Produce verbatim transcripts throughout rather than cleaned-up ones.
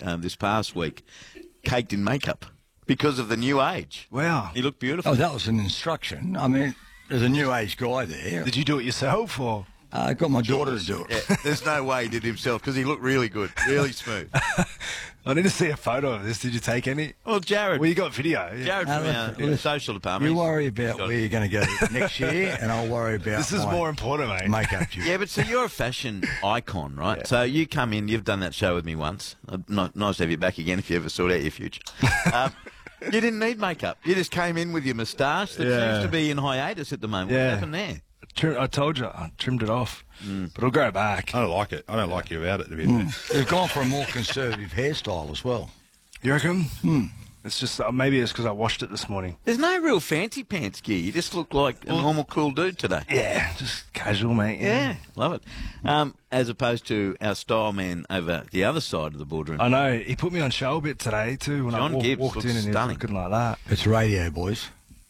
um, this past week, caked in makeup because of the new age. Wow. He looked beautiful. Oh, that was an instruction. I mean, there's a new age guy there. Did you do it yourself or? Uh, I got my daughter to do it. Yeah, there's no way he did himself because he looked really good, really smooth. I need to see a photo of this. Did you take any? Well, Jared. Well, you got video. Yeah. Jared from Uh, our listen, social department. You he's- worry he's about got where it. you're going to go next year, and I'll worry about This is my more important, mate. makeup duty. Yeah, but so you're a fashion icon, right? Yeah. So you come in, you've done that show with me once. Uh, ni- Nice to have you back again if you ever sort out your future. um, you didn't need makeup. You just came in with your moustache that Yeah. seems to be in hiatus at the moment. Yeah. What happened there? Trim, I told you, I trimmed it off. But it'll grow back. I don't like it. I don't like you about it, to be fair. They've gone for a more conservative hairstyle as well. You reckon? Hmm. It's just, uh, maybe it's because I washed it this morning. There's no real fancy pants gear. You just look like a normal cool dude today. Yeah, just casual, mate. Yeah, love it. Um, as opposed to our style man over the other side of the boardroom. I know. He put me on show a bit today, too, when John I wa- Gibbs walked looks in and he was stunning. looking like that. It's radio, boys.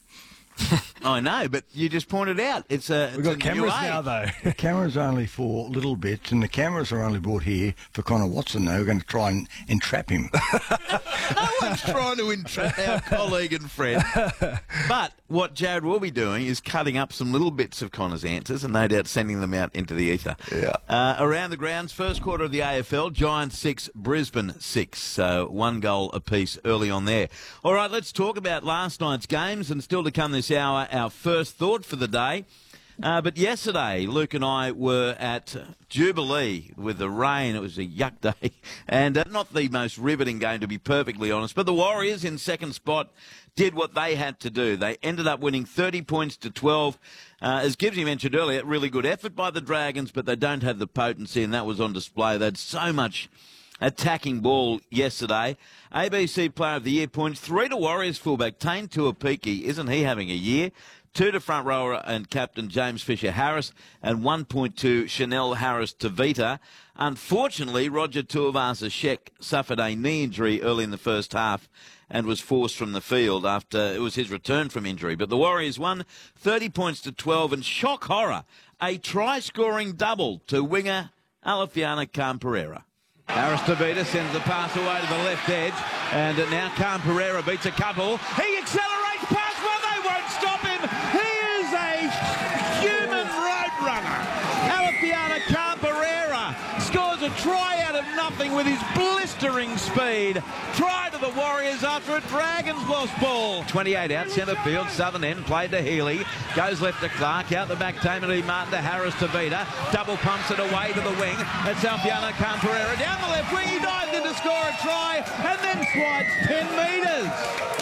I know, but you just pointed out it's a. We've it's a got cameras new now, age. though. The camera's only for little bits, and the cameras are only brought here for Connor Watson. Now we're going to try and entrap him. No one's trying to entrap our colleague and friend. But what Jared will be doing is cutting up some little bits of Connor's answers and no doubt sending them out into the ether. Yeah. Uh, around the grounds, first quarter of the A F L, Giants six, Brisbane six. So one goal apiece early on there. All right, let's talk about last night's games and still to come this hour, our first thought for the day. Uh, but yesterday, Luke and I were at Jubilee with the rain. It was a yuck day. And uh, not the most riveting game, to be perfectly honest. But the Warriors in second spot did what they had to do. They ended up winning thirty points to twelve. Uh, as Gibbsy mentioned earlier, really good effort by the Dragons, but they don't have the potency, and that was on display. They had so much attacking ball yesterday. A B C Player of the Year points. Three to Warriors fullback Tane Tuapiki. Isn't he having a year? Two to front rower and captain James Fisher-Harris, and one point to Chanel Harris-Tavita. Unfortunately, Roger Tuivasa-Sheck suffered a knee injury early in the first half and was forced from the field after it was his return from injury. But the Warriors won thirty points to twelve, and shock horror, a try-scoring double to winger Alefiana Khan-Pereira. Harris-Tavita sends the pass away to the left edge, and now Khan-Pereira beats a couple. He accelerates past, well, they won't stop him. He is a human road runner. Alefiana Khan-Pereira scores a try out of nothing with his blistering speed. Try to the Warriors after a Dragons lost ball. twenty-eight out centre field, southern end, played to Healy. Goes left to Clark, out the back, Tamati Martin to Harris-Tavita. Double pumps it away to the wing. That's Alefiana Khan-Pereira down the left wing. He dives in to score a try and then slides ten metres.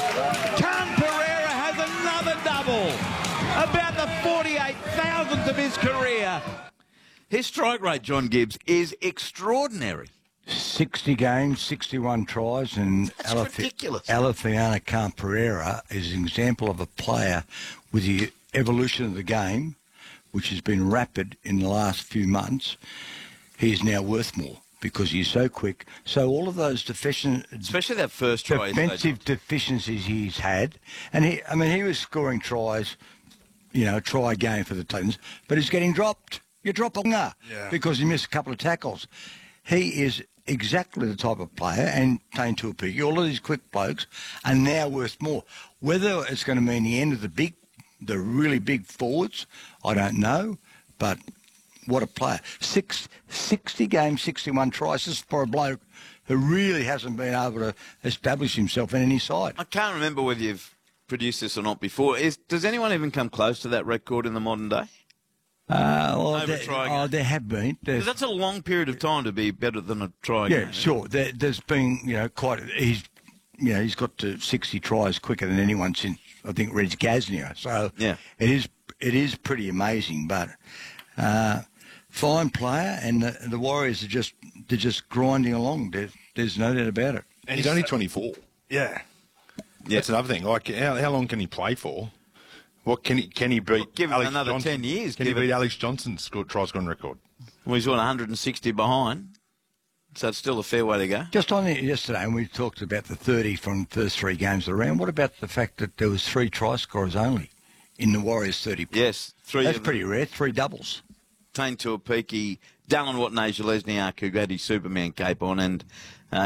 Khan-Pereira has another double. About the forty-eight thousandth of his career. His strike rate, John Gibbs, is extraordinary. sixty games, sixty-one tries, and That's ridiculous. Alefiana Khan-Pereira is an example of a player with the evolution of the game, which has been rapid in the last few months. He is now worth more because he's so quick. So all of those deficient, Especially that first try. defensive deficiencies he's had, and he, I mean, he was scoring tries, you know, try game for the Titans, but he's getting dropped. You drop a winger Yeah. because he missed a couple of tackles. He is exactly the type of player, and Tane Tuapiki, all of these quick blokes are now worth more. Whether it's going to mean the end of the big, the really big forwards, I don't know, but what a player. Six, sixty games, sixty-one tries. This is for a bloke who really hasn't been able to establish himself in any side. I can't remember whether you've produced this or not before. Is, does anyone even come close to that record in the modern day? Uh, well, Over there, try oh, game. there have been. 'Cause There's, that's a long period of time to be better than a try yeah, game. sure. There, there's been, you know, quite. He's, you know, he's got to sixty tries quicker than anyone since I think Reg Gasnier. So Yeah. it is, it is pretty amazing. But uh, fine player, and the, the Warriors are just they're just grinding along. There, there's no doubt about it. And he's only twenty-four. Yeah. Yeah. That's another thing. Like, how, how long can he play for? What can he can he beat? Well, give him Alex another Johnson? ten years, Can give he beat it- Alex Johnson's score, try scoring record? Well, he's on one hundred sixty behind, so it's still a fair way to go. Just on it yesterday, and we talked about the thirty from the first three games of the round. What about the fact that there was three try scorers only in the Warriors' thirty? Yes, three. That's of pretty rare. Three doubles. Tane Tuapiki, Dallin Watanabe-Lesniak, who had his Superman cape on, and